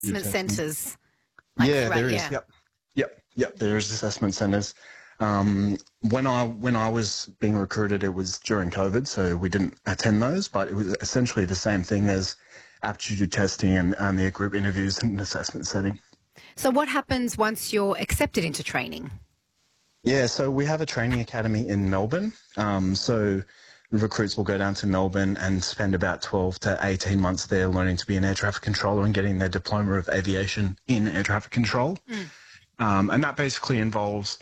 assessment centres. Yeah, there is. Yep. There is assessment centres. When I was being recruited, it was during COVID, so we didn't attend those, but it was essentially the same thing as aptitude testing and the group interviews in an assessment setting. So what happens once you're accepted into training? Yeah, so we have a training academy in Melbourne. So recruits will go down to Melbourne and spend about 12 to 18 months there learning to be an air traffic controller and getting their diploma of aviation in air traffic control. And that basically involves,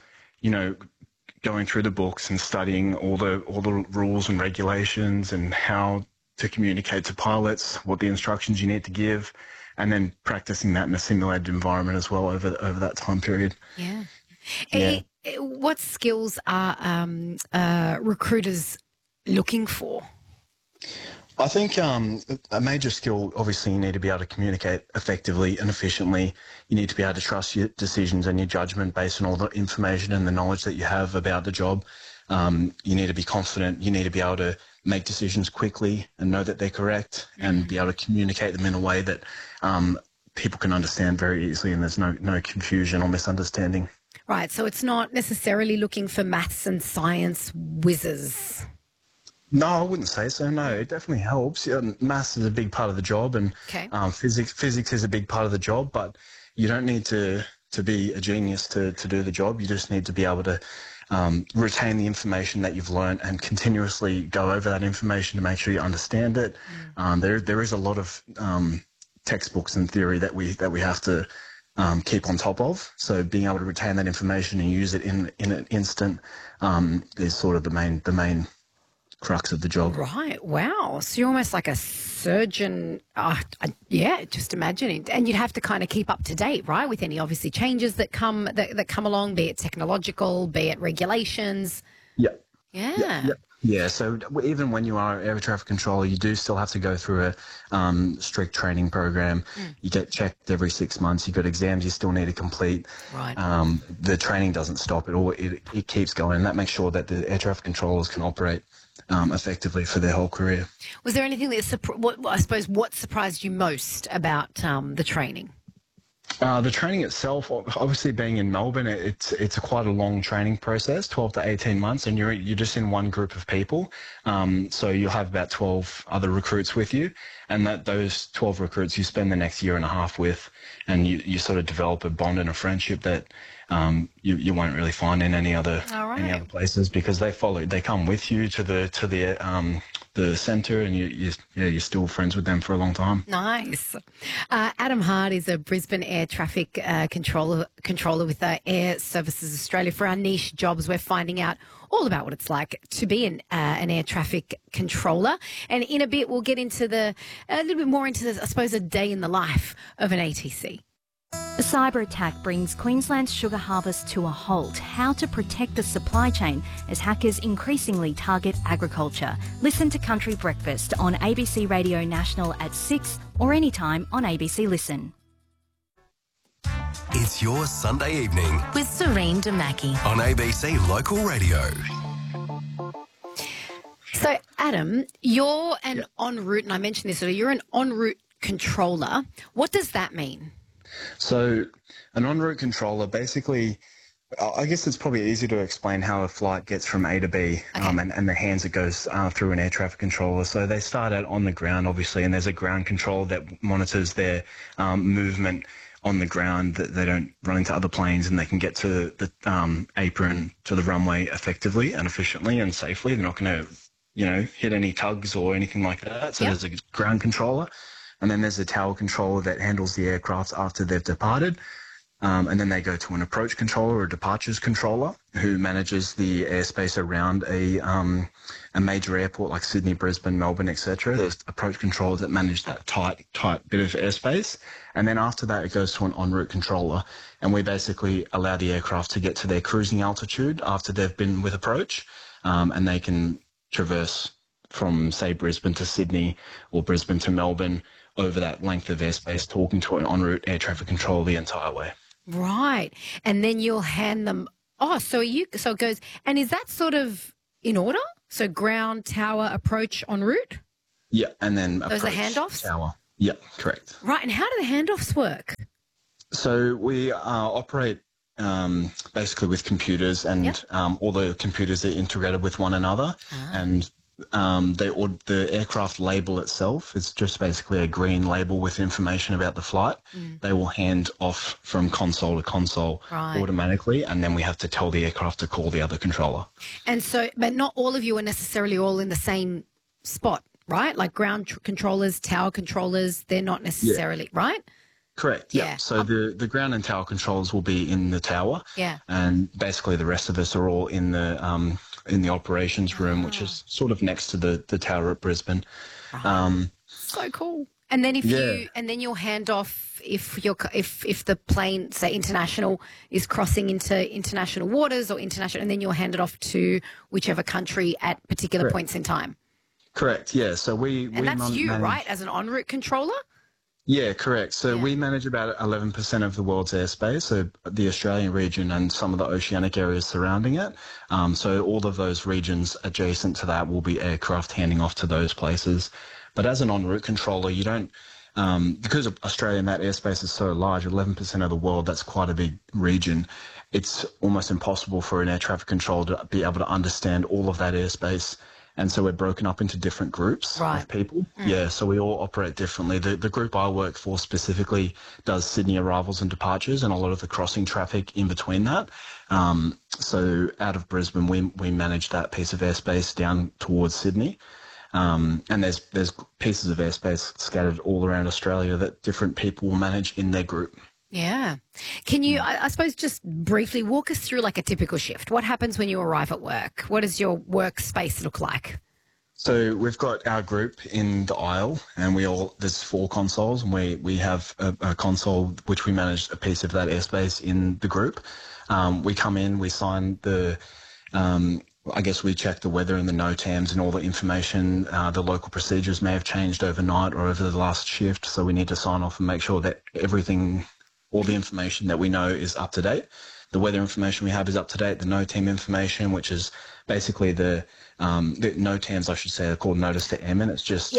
going through the books and studying all the rules and regulations and how to communicate to pilots, what the instructions you need to give, and then practicing that in a simulated environment as well over that time period. Yeah. What skills are recruiters looking for? I think a major skill, obviously, you need to be able to communicate effectively and efficiently. You need to be able to trust your decisions and your judgment based on all the information and the knowledge that you have about the job. You need to be confident. You need to be able to make decisions quickly and know that they're correct and be able to communicate them in a way that people can understand very easily and there's no confusion or misunderstanding. Right, so it's not necessarily looking for maths and science whizzes. No, I wouldn't say so. No, it definitely helps. Maths is a big part of the job, and physics is a big part of the job. But you don't need to be a genius to do the job. You just need to be able to retain the information that you've learned and continuously go over that information to make sure you understand it. There is a lot of textbooks and theory that we have to keep on top of. So being able to retain that information and use it in an instant is sort of the main crux of the job. Right. Wow. So you're almost like a surgeon. Just imagining. And you'd have to kind of keep up to date, right, with any obviously changes that come along, be it technological, be it regulations. Yeah, so even when you are air traffic controller, you do still have to go through a strict training program. You get checked every 6 months. You've got exams you still need to complete. Right. The training doesn't stop at all. It keeps going. And that makes sure that the air traffic controllers can operate effectively for their whole career. Was there anything that what surprised you most about the training? The training itself, obviously being in Melbourne, it's quite a long training process, 12 to 18 months, and you're just in one group of people. So you'll have about 12 other recruits with you, and those 12 recruits you spend the next year and a half with, and you sort of develop a bond and a friendship that you won't really find in any other places, because they come with you to the centre, and you're still friends with them for a long time. Nice. Adam Hart is a Brisbane air traffic controller with Air Services Australia. For our niche jobs, we're finding out all about what it's like to be an air traffic controller. And in a bit, we'll get into a little bit more into, I suppose, a day in the life of an ATC. A cyber attack brings Queensland's sugar harvest to a halt. How to protect the supply chain as hackers increasingly target agriculture. Listen to Country Breakfast on ABC Radio National at 6 or anytime on ABC Listen. It's your Sunday evening with Serene Damaki on ABC Local Radio. So, Adam, you're an en route, and I mentioned this earlier, you're an en route controller. What does that mean? So an en route controller, basically, I guess it's probably easy to explain how a flight gets from A to B, and the hands it goes through an air traffic controller. So they start out on the ground, obviously, and there's a ground controller that monitors their movement on the ground, that they don't run into other planes, and they can get to the apron, to the runway effectively and efficiently and safely. They're not going to, hit any tugs or anything like that. So there's a ground controller. And then there's a tower controller that handles the aircraft after they've departed. And then they go to an approach controller or a departures controller who manages the airspace around a major airport like Sydney, Brisbane, Melbourne, etc. There's approach controllers that manage that tight bit of airspace. And then after that, it goes to an en route controller. And we basically allow the aircraft to get to their cruising altitude after they've been with approach. And they can traverse from, say, Brisbane to Sydney or Brisbane to Melbourne over that length of airspace, talking to an en route air traffic controller the entire way. Right. And then you'll hand them. So it goes. And is that sort of in order? So ground, tower, approach, en route? Yeah. And then those are handoffs? Tower. Yeah, correct. Right, and how do the handoffs work? So we operate basically with computers, and Yep. all the computers are integrated with one another, and the aircraft label itself is just basically a green label with information about the flight. They will hand off from console to console Right. automatically, and then we have to tell the aircraft to call the other controller. And so, but not all of you are necessarily all in the same spot, right? Like ground controllers, tower controllers, they're not necessarily, right? Correct. Yeah. Yeah. So the ground and tower controls will be in the tower. Yeah. And basically the rest of us are all in the operations room, which is sort of next to the tower at Brisbane. So cool. And then then you'll hand off if the plane, say international, is crossing into international waters or international, and then you'll hand it off to whichever country at particular Correct. points in time. Correct. Yeah. So And that's you, right, as an en route controller? Yeah, correct. So we manage about 11% of the world's airspace, so the Australian region and some of the oceanic areas surrounding it. So all of those regions adjacent to that will be aircraft handing off to those places. But as an en route controller, you don't, because of Australia and that airspace is so large, 11% of the world, that's quite a big region. It's almost impossible for an air traffic controller to be able to understand all of that airspace. And so we're broken up into different groups Right. of people. Yeah, so we all operate differently. The group I work for specifically does Sydney arrivals and departures and a lot of the crossing traffic in between that. So out of Brisbane, we manage that piece of airspace down towards Sydney. And there's pieces of airspace scattered all around Australia that different people will manage in their group. Yeah. Can you, I suppose, just briefly walk us through like a typical shift? What happens when you arrive at work? What does your workspace look like? So we've got our group in the aisle, and there's 4 consoles, and we have a console which we manage a piece of that airspace in the group. We come in, we sign I guess we check the weather and the NOTAMs and all the information. The local procedures may have changed overnight or over the last shift, so we need to sign off and make sure that all the information that we know is up to date. The weather information we have is up to date. The NOTAM information, which is basically the NOTAMs, I should say, are called Notice to Airmen. It's just,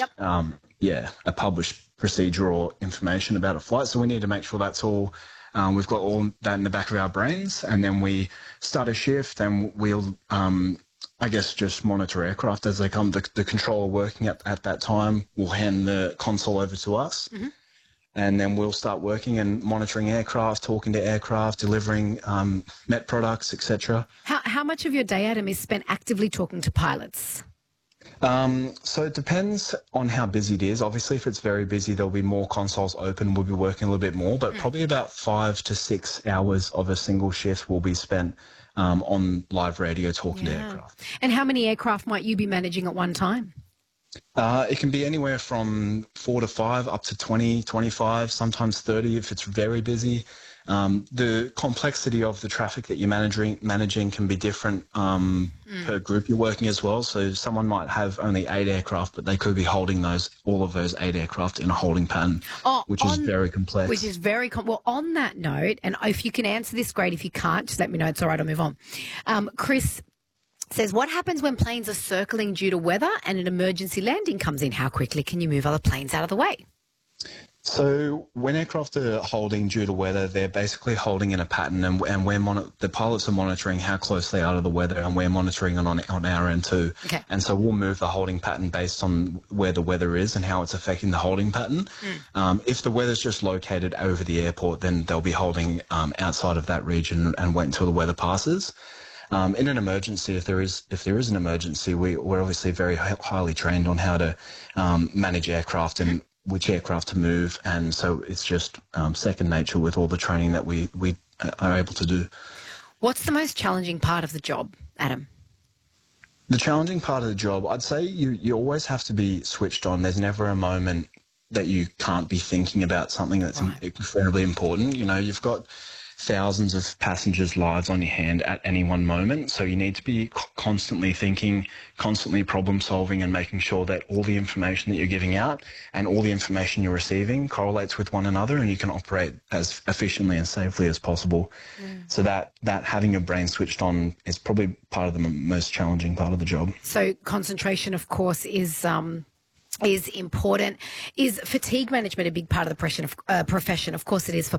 a published procedure or information about a flight. So we need to make sure that's all, we've got all that in the back of our brains. And then we start a shift and we'll, I guess, just monitor aircraft as they come. The controller working at that time will hand the console over to us. Mm-hmm. And then we'll start working and monitoring aircraft, talking to aircraft, delivering MET products, etc. How much of your day, Adam, is spent actively talking to pilots? So it depends on how busy it is. Obviously, if it's very busy, there'll be more consoles open. We'll be working a little bit more, but probably about 5 to 6 hours of a single shift will be spent on live radio talking to aircraft. And how many aircraft might you be managing at one time? It can be anywhere from 4 to 5 up to 20, 25, sometimes 30 if it's very busy. The complexity of the traffic that you're managing can be different per group you're working as well. So someone might have only 8 aircraft, but they could be holding all of those 8 aircraft in a holding pattern, which is very complex. Which is very well, on that note, and if you can answer this, great. If you can't, just let me know. It's all right, I'll move on. Chris says, what happens when planes are circling due to weather and an emergency landing comes in? How quickly can you move other planes out of the way? So when aircraft are holding due to weather, they're basically holding in a pattern, and the pilots are monitoring how close they are to the weather, and we're monitoring it on our end too. Okay. And so we'll move the holding pattern based on where the weather is and how it's affecting the holding pattern. If the weather's just located over the airport, then they'll be holding outside of that region and wait until the weather passes. In an emergency, if there is an emergency, we're obviously very highly trained on how to manage aircraft and which aircraft to move, and so it's just second nature with all the training that we are able to do. What's the most challenging part of the job, Adam? The challenging part of the job, I'd say you always have to be switched on. There's never a moment that you can't be thinking about something that's incredibly important. You know, you've got thousands of passengers' lives on your hand at any one moment. So you need to be constantly thinking, constantly problem solving, and making sure that all the information that you're giving out and all the information you're receiving correlates with one another, and you can operate as efficiently and safely as possible. So that having your brain switched on is probably part of the most challenging part of the job. So concentration, of course, is is important. Is fatigue management a big part of the profession? Of course it is for